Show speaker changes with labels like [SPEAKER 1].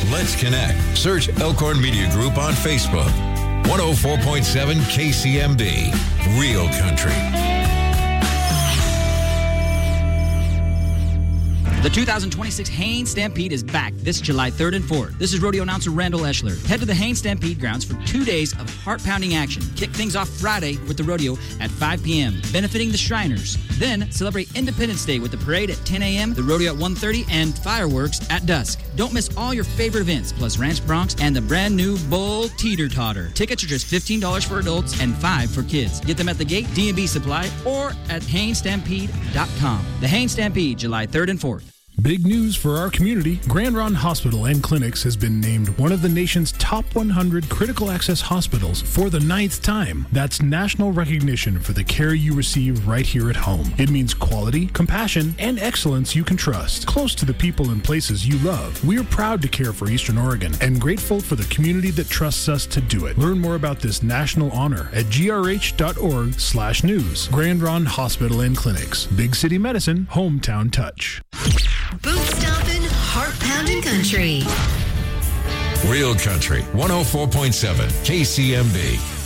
[SPEAKER 1] Let's connect. Search Elkhorn Media Group on Facebook. 104.7 KCMB. Real Country.
[SPEAKER 2] The 2026 Haines Stampede is back this July 3rd and 4th. This is rodeo announcer Randall Eschler. Head to the Haines Stampede grounds for 2 days of heart-pounding action. Kick things off Friday with the rodeo at 5 p.m., benefiting the Shriners. Then celebrate Independence Day with the parade at 10 a.m., the rodeo at 1:30, and fireworks at dusk. Don't miss all your favorite events, plus Ranch Bronx and the brand new Bull Teeter Totter. Tickets are just $15 for adults and $5 for kids. Get them at the gate, D&B Supply, or at HainesStampede.com. The Haines Stampede, July 3rd and 4th.
[SPEAKER 3] Big news for our community. Grand Ronde Hospital and Clinics has been named one of the nation's top 100 critical access hospitals for the 9th time. That's national recognition for the care you receive right here at home. It means quality, compassion, and excellence you can trust. Close to the people and places you love. We're proud to care for Eastern Oregon and grateful for the community that trusts us to do it. Learn more about this national honor at grh.org/news. Grand Ronde Hospital and Clinics. Big City Medicine, hometown touch.
[SPEAKER 4] Boot stomping, heart pounding country.
[SPEAKER 1] Real Country, 104.7 KCMB.